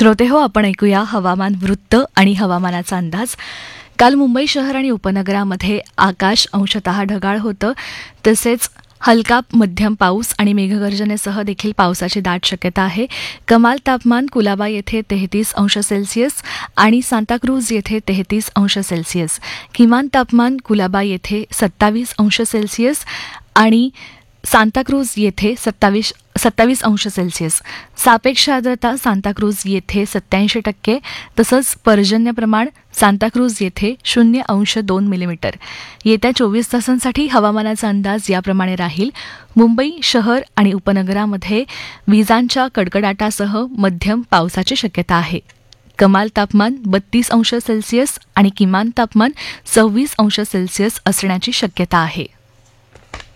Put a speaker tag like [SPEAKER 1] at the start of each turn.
[SPEAKER 1] श्रोते हो, आपण ऐकूया हवामान वृत्त आणि हवामानाचा अंदाज. काल मुंबई शहर आणि उपनगरामध्ये आकाश अंशतः ढगाळ होतं. तसेच हलका मध्यम पाऊस आणि मेघगर्जनेसह देखील पावसाची दाट शक्यता आहे. कमाल तापमान कुलाबा येथे 33 अंश सेल्सिअस आणि सांताक्रूज येथे 33 अंश सेल्सिअस. किमान तापमान कुलाबा येथे 27 अंश सेल्सिअस आणि सांताक्रूज येथे 27 अंश सेल्सिअस. सापेक्ष आर्द्रता सांताक्रूज येथे 87%, तसंच पर्जन्य प्रमाण सांताक्रूज येथे 0.2 मिलीमीटर. येत्या 24 तासांसाठी हवामानाचा अंदाज याप्रमाणे राहील. मुंबई शहर आणि उपनगरामध्ये विजांच्या कडकडाटासह मध्यम पावसाची शक्यता आहे. कमाल तापमान 32 अंश सेल्सिअस आणि किमान तापमान 26 अंश सेल्सिअस असण्याची शक्यता आहे.